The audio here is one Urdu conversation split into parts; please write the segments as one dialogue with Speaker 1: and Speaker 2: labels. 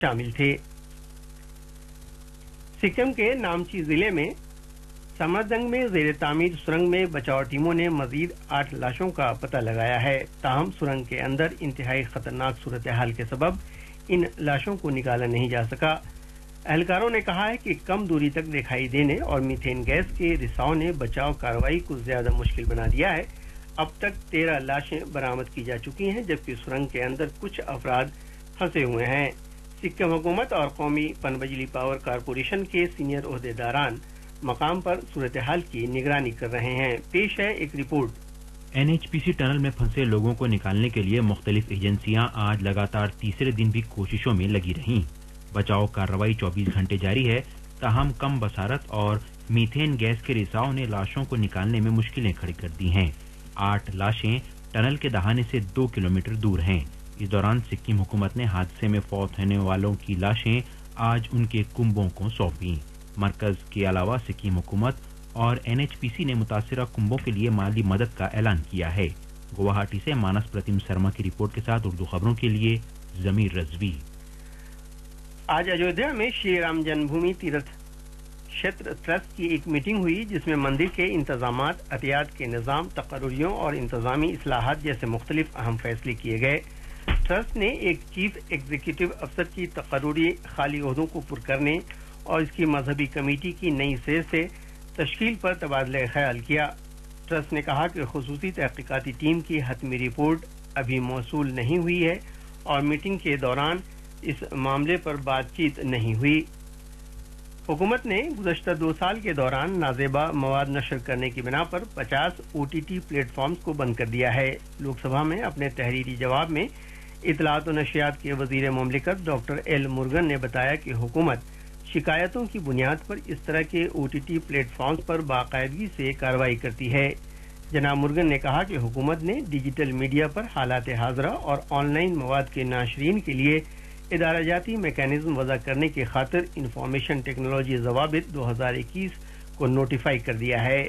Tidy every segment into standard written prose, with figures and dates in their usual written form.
Speaker 1: شامل تھے۔ سکم کے نامچی ضلع میں سمرجنگ میں زیر تعمیر سرنگ میں بچاؤ ٹیموں نے مزید 8 لاشوں کا پتہ لگایا ہے، تاہم سرنگ کے اندر انتہائی خطرناک صورتحال کے سبب ان لاشوں کو نکالا نہیں جا سکا۔ اہلکاروں نے کہا ہے کہ کم دوری تک دکھائی دینے اور میتھین گیس کے رساؤ نے بچاؤ کارروائی کو زیادہ مشکل بنا دیا ہے۔ اب تک 13 لاشیں برآمد کی جا چکی ہیں، جبکہ سرنگ کے اندر کچھ افراد پھنسے ہوئے ہیں۔ سکم حکومت اور قومی پن بجلی پاور کارپوریشن کے سینئر عہدیداران مقام پر صورتحال کی نگرانی کر رہے ہیں۔ پیش ہے ایک رپورٹ۔
Speaker 2: NHPC ٹنل میں پھنسے لوگوں کو نکالنے کے لیے مختلف ایجنسیاں آج لگاتار تیسرے دن بھی کوششوں میں لگی رہیں۔ بچاؤ کارروائی 24 گھنٹے جاری ہے، تاہم کم بصارت اور میتھین گیس کے رساؤ نے لاشوں کو نکالنے میں مشکلیں کھڑی کر دی ہیں۔ 8 لاشیں ٹنل کے دہانے سے 2 کلومیٹر دور ہیں۔ اس دوران سکم حکومت نے حادثے میں فوت ہونے والوں کی لاشیں آج ان کے کنبوں کو سونپیں۔ مرکز کے علاوہ سکم حکومت اور NHPC نے متاثرہ کنبوں کے لیے مالی مدد کا اعلان کیا ہے۔ گوہاٹی سے مانس پرتم شرما کی رپورٹ کے ساتھ اردو خبروں کے لیے ضمیر رضوی۔
Speaker 1: آج ایودھیا میں شری رام جنم بھومی تیرتھ شیتر ٹرسٹ کی ایک میٹنگ ہوئی، جس میں مندر کے انتظامات، عطیات کے نظام، تقرریوں اور انتظامی اصلاحات جیسے مختلف اہم فیصلے کیے گئے۔ ٹرسٹ نے ایک چیف ایگزیکٹو افسر کی تقرری خالی عہدوں کو پر کرنے اور اس کی مذہبی کمیٹی کی نئی سیر سے تشکیل پر تبادلہ خیال کیا۔ ٹرسٹ نے کہا کہ خصوصی تحقیقاتی ٹیم کی حتمی رپورٹ ابھی موصول نہیں ہوئی ہے اور میٹنگ کے دوران اس معاملے پر بات چیت نہیں ہوئی۔ حکومت نے گزشتہ 2 سال کے دوران نازیبا مواد نشر کرنے کی بنا پر 50 OTT پلیٹ فارمز کو بند کر دیا ہے۔ لوک سبھا میں اپنے تحریری جواب میں اطلاعات و نشریات کے وزیر مملکت ڈاکٹر ایل مرگن نے بتایا کہ حکومت شکایتوں کی بنیاد پر اس طرح کے OTT پلیٹ فارمز پر باقاعدگی سے کارروائی کرتی ہے۔ جناب مرگن نے کہا کہ حکومت نے ڈیجیٹل میڈیا پر حالات حاضرہ اور آن لائن مواد کے ناشرین کے لیے ادارہ جاتی میکانزم وضع کرنے کی خاطر انفارمیشن ٹیکنالوجی ضوابط 2021 کو نوٹیفائی کر دیا ہے۔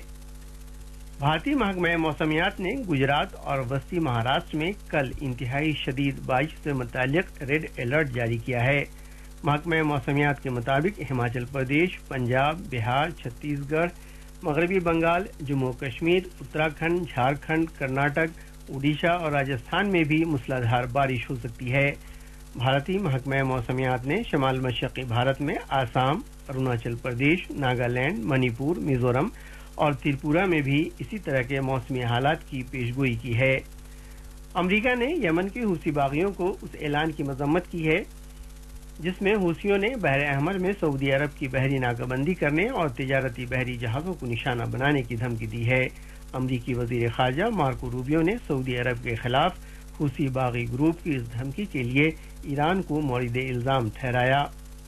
Speaker 1: بھارتی محکمہ موسمیات نے گجرات اور وسطی مہاراشٹر میں کل انتہائی شدید بارش سے متعلق ریڈ الرٹ جاری کیا ہے۔ محکمہ موسمیات کے مطابق ہماچل پردیش، پنجاب، بہار، چھتیس گڑھ، مغربی بنگال، جموں و کشمیر، اتراکھنڈ، جھارکھنڈ، کرناٹک، اڈیشہ اور راجستھان میں بھی موسلادھار بارش ہو سکتی ہے۔ بھارتی محکمہ موسمیات نے شمال مشرقی بھارت میں آسام، اروناچل پردیش، ناگالینڈ، منی پور، میزورم اور تریپورہ میں بھی اسی طرح کے موسمی حالات کی پیشگوئی کی ہے۔ امریکہ نے یمن کے حوثی باغیوں کو اس اعلان کی مذمت کی ہے جس میں حوثیوں نے بحر احمر میں سعودی عرب کی بحری ناکہ بندی کرنے اور تجارتی بحری جہازوں کو نشانہ بنانے کی دھمکی دی ہے۔ امریکی وزیر خارجہ مارکو روبیو نے سعودی عرب کے خلاف حوثی باغی گروپ کی اس دھمکی کے لیے ایران کو مورد الزام ٹھہرایا۔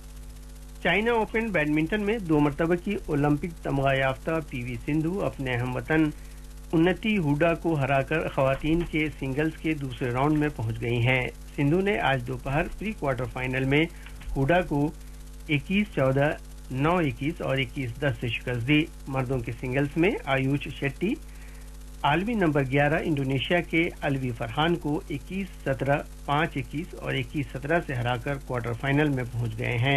Speaker 1: چائنا اوپن بیڈمنٹن میں 2 مرتبہ کی اولمپک تمغہ یافتہ PV سندھو اپنے ہم وطن انتی ہوڈا کو ہرا کر خواتین کے سنگلز کے دوسرے راؤنڈ میں پہنچ گئی ہیں۔ سندھو نے آج دوپہر پری کوارٹر فائنل میں ہوڈا کو 21-14، 9-21 اور 21-10 سے شکست دی۔ مردوں کے سنگلز میں آیوش شیٹی عالمی نمبر 11 انڈونیشیا کے الوی فرحان کو 21-17، 5-21 اور 21-17 سے ہرا کر کوارٹر فائنل میں پہنچ گئے ہیں۔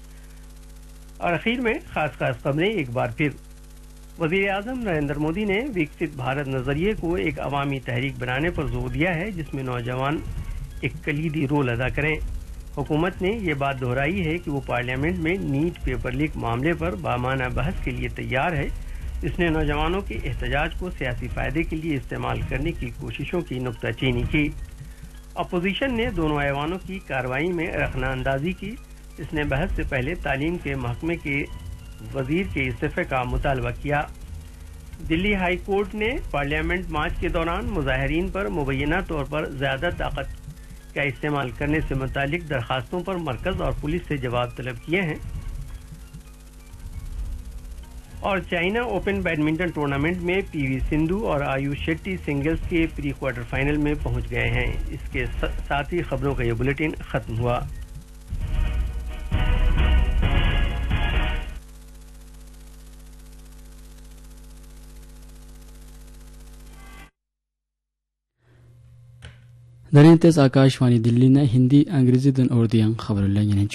Speaker 1: اور اخیر میں خاص خبریں ایک بار پھر۔ وزیر اعظم نریندر مودی نے وکست بھارت نظریے کو ایک عوامی تحریک بنانے پر زور دیا ہے جس میں نوجوان ایک کلیدی رول ادا کریں۔ حکومت نے یہ بات دہرائی ہے کہ وہ پارلیمنٹ میں نیٹ پیپر لیک معاملے پر بامانہ بحث کے لیے تیار ہے۔ اس نے نوجوانوں کے احتجاج کو سیاسی فائدے کے لیے استعمال کرنے کی کوششوں کی نکتہ چینی کی۔ اپوزیشن نے دونوں ایوانوں کی کارروائی میں رخنہ اندازی کی۔ اس نے بحث سے پہلے تعلیم کے محکمے کے وزیر کے استعفے کا مطالبہ کیا۔ دلی ہائی کورٹ نے پارلیمنٹ مارچ کے دوران مظاہرین پر مبینہ طور پر زیادہ طاقت کا استعمال کرنے سے متعلق درخواستوں پر مرکز اور پولیس سے جواب طلب کیے ہیں۔ اور چائنا اوپن بیڈمنٹن ٹورنامنٹ میں PV سندھو اور آیوش شیٹی سنگلز کے پری کوارٹر فائنل میں پہنچ گئے ہیں۔ اس کے ساتھ ہی خبروں کا یہ بلیٹن ختم ہوا۔
Speaker 3: درینتس آکاشوانی دلی نے ہندی انگریزی دن اردو خبر